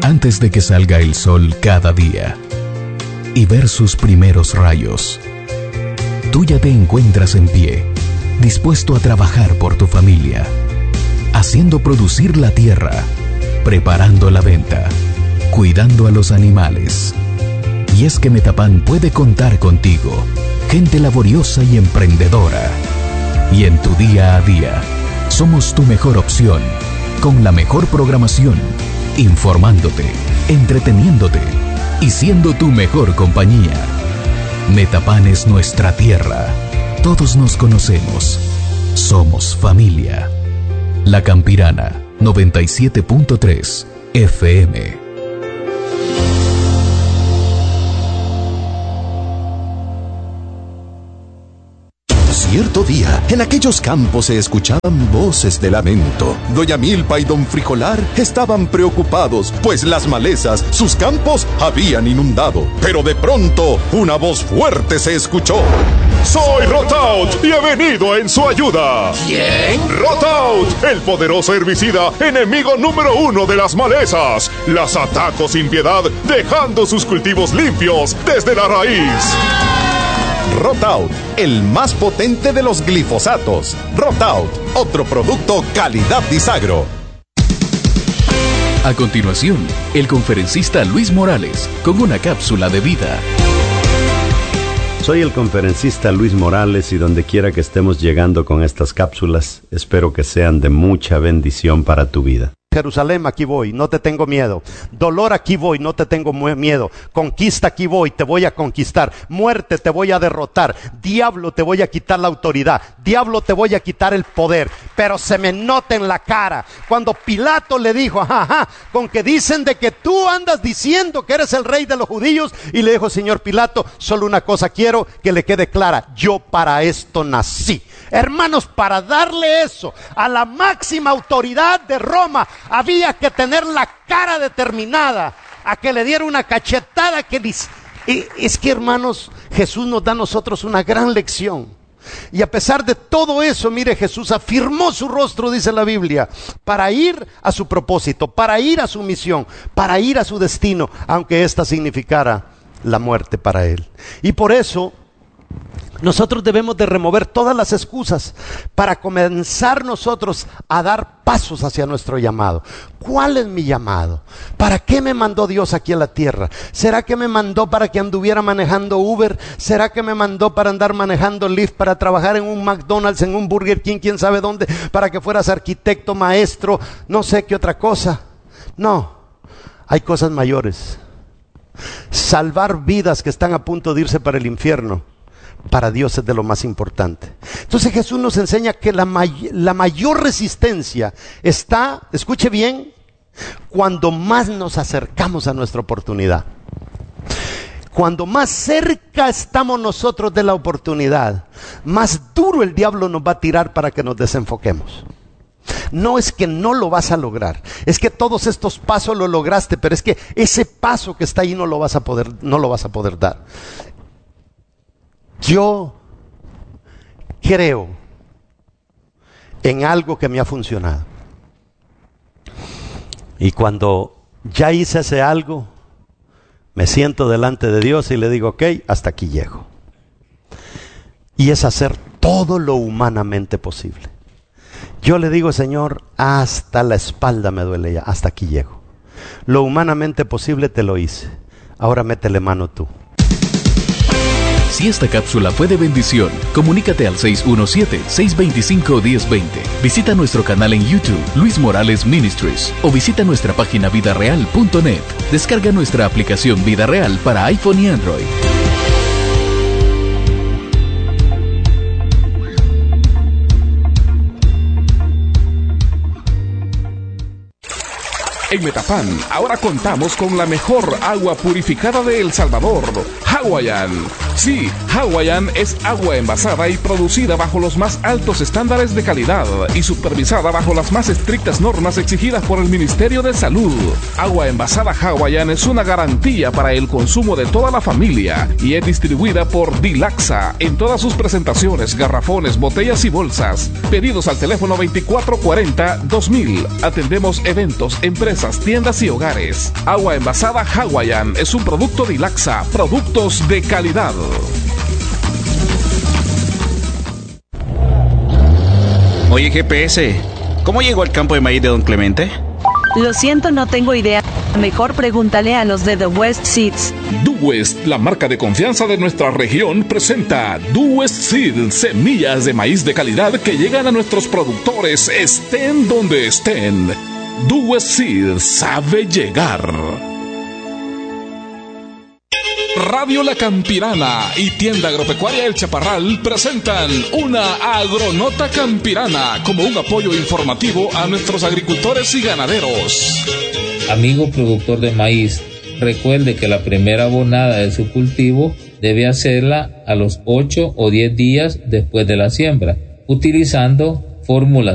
antes de que salga el sol cada día y ver sus primeros rayos. Tú ya te encuentras en pie, dispuesto a trabajar por tu familia, haciendo producir la tierra, preparando la venta, cuidando a los animales. Y es que Metapan puede contar contigo, gente laboriosa y emprendedora. Y en tu día a día, somos tu mejor opción, con la mejor programación, informándote, entreteniéndote y siendo tu mejor compañía. Metapan es nuestra tierra. Todos nos conocemos. Somos familia. La Campirana, 97.3 FM. Cierto día, en aquellos campos se escuchaban voces de lamento. Doña Milpa y don Frijolar estaban preocupados, pues las malezas, sus campos, habían inundado. Pero de pronto, una voz fuerte se escuchó. ¡Soy Rotaut y he venido en su ayuda! ¿Quién? ¡Rotaut! El poderoso herbicida, enemigo número 1 de las malezas. Las ataco sin piedad, dejando sus cultivos limpios desde la raíz. Rotaut, el más potente de los glifosatos. Rotaut, otro producto calidad Disagro. A continuación, el conferencista Luis Morales, con una cápsula de vida. Soy el conferencista Luis Morales y donde quiera que estemos llegando con estas cápsulas, espero que sean de mucha bendición para tu vida. Jerusalén, aquí voy, no te tengo miedo. Dolor, aquí voy, no te tengo miedo. Conquista, aquí voy, te voy a conquistar. Muerte, te voy a derrotar. Diablo, te voy a quitar la autoridad. Diablo, te voy a quitar el poder. Pero se me nota en la cara cuando Pilato le dijo, con que dicen de que tú andas diciendo que eres el rey de los judíos. Y le dijo, señor Pilato, solo una cosa quiero que le quede clara: yo para esto nací. Hermanos, para darle eso a la máxima autoridad de Roma, había que tener la cara determinada a que le diera una cachetada que dice. Es que, hermanos, Jesús nos da a nosotros una gran lección. Y a pesar de todo eso, mire, Jesús afirmó su rostro, dice la Biblia, para ir a su propósito, para ir a su misión, para ir a su destino, aunque ésta significara la muerte para él. Y por eso nosotros debemos de remover todas las excusas para comenzar nosotros a dar pasos hacia nuestro llamado. ¿Cuál es mi llamado? ¿Para qué me mandó Dios aquí a la tierra? ¿Será que me mandó para que anduviera manejando Uber? ¿Será que me mandó para andar manejando Lyft, para trabajar en un McDonald's, en un Burger King, quién sabe dónde, para que fueras arquitecto, maestro, no sé qué otra cosa? No, hay cosas mayores. Salvar vidas que están a punto de irse para el infierno, para Dios es de lo más importante. Entonces Jesús nos enseña que la mayor resistencia está, escuche bien, cuando más nos acercamos a nuestra oportunidad. Cuando más cerca estamos nosotros de la oportunidad, más duro el diablo nos va a tirar para que nos desenfoquemos. No es que no lo vas a lograr, es que todos estos pasos lo lograste, pero es que ese paso que está ahí no lo vas a poder dar. Yo creo en algo que me ha funcionado. Y cuando ya hice ese algo, me siento delante de Dios y le digo, ok, hasta aquí llego. Y es hacer todo lo humanamente posible. Yo le digo, Señor, hasta la espalda me duele ya, hasta aquí llego. Lo humanamente posible te lo hice. Ahora métele mano tú. Si esta cápsula fue de bendición, comunícate al 617-625-1020. Visita nuestro canal en YouTube, Luis Morales Ministries, o visita nuestra página vidareal.net. Descarga nuestra aplicación Vida Real para iPhone y Android. En Metapan, ahora contamos con la mejor agua purificada de El Salvador, Hawaiian. Sí, Hawaiian es agua envasada y producida bajo los más altos estándares de calidad y supervisada bajo las más estrictas normas exigidas por el Ministerio de Salud. Agua envasada Hawaiian es una garantía para el consumo de toda la familia y es distribuida por Dilaxa en todas sus presentaciones, garrafones, botellas y bolsas. Pedidos al teléfono 2440-2000. Atendemos eventos, empresas, tiendas y hogares. Agua envasada Hawaiian es un producto Dilaxa, productos de calidad. Oye, GPS, ¿cómo llegó al campo de maíz de Don Clemente? Lo siento, no tengo idea. Mejor pregúntale a los de The West Seeds. The West, la marca de confianza de nuestra región, presenta The West Seeds, semillas de maíz de calidad que llegan a nuestros productores estén donde estén. The West Seeds sabe llegar. Radio La Campirana y Tienda Agropecuaria El Chaparral presentan una Agronota Campirana como un apoyo informativo a nuestros agricultores y ganaderos. Amigo productor de maíz, recuerde que la primera abonada de su cultivo debe hacerla a los 8 o 10 días después de la siembra, utilizando fórmulas